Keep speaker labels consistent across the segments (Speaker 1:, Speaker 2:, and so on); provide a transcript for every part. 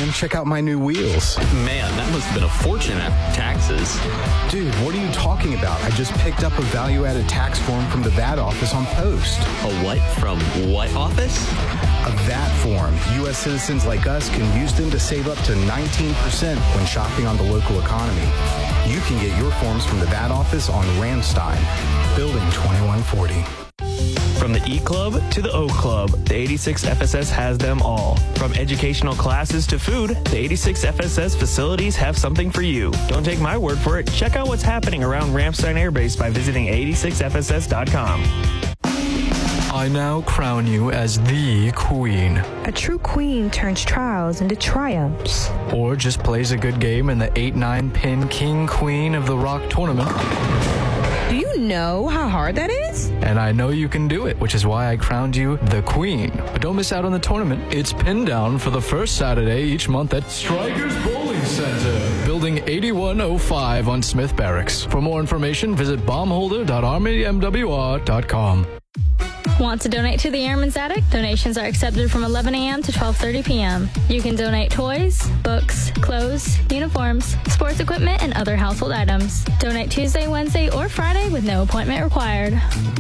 Speaker 1: man. Check out my new wheels.
Speaker 2: Man, that must have been a fortune after taxes.
Speaker 1: Dude, what are you talking about? I just picked up a value-added tax form from the VAT office on post.
Speaker 2: A what from what office?
Speaker 1: A VAT form. U.S. citizens like us can use them to save up to 19% when shopping on the local economy. You can get your forms from the VAT office on Ramstein, Building 2140.
Speaker 3: From the E Club to the O Club, the 86 FSS has them all. From educational classes to food, the 86 FSS facilities have something for you. Don't take my word for it. Check out what's happening around Ramstein Air Base by visiting 86fss.com.
Speaker 4: I now crown you as the queen.
Speaker 5: A true queen turns trials into triumphs.
Speaker 4: Or just plays a good game in the 8-9 pin king-queen of the rock tournament.
Speaker 5: Do you know how hard that is?
Speaker 4: And I know you can do it, which is why I crowned you the queen. But don't miss out on the tournament. It's pinned down for the first Saturday each month at Strikers Bowling Center, Building 8105 on Smith Barracks. For more information, visit bombholder.armymwr.com.
Speaker 6: Want to donate to the Airman's Attic? Donations are accepted from 11 a.m. to 12:30 p.m. You can donate toys, books, clothes, uniforms, sports equipment, and other household items. Donate Tuesday, Wednesday, or Friday with no appointment required.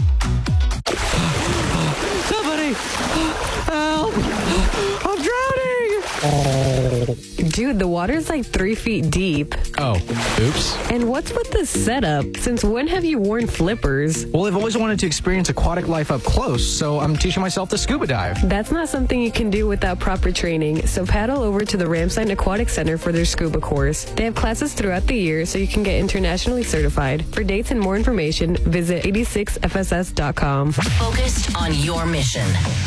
Speaker 4: Somebody! Help! I'm drowning!
Speaker 7: Dude, the water's like 3 feet deep.
Speaker 4: Oh, oops.
Speaker 7: And what's with this setup? Since when have you worn flippers?
Speaker 4: Well, I've always wanted to experience aquatic life up close, so I'm teaching myself to scuba dive.
Speaker 7: That's not something you can do without proper training, so paddle over to the Ramstein Aquatic Center for their scuba course. They have classes throughout the year, so you can get internationally certified. For dates and more information, visit 86fss.com.
Speaker 8: Focused on your mission.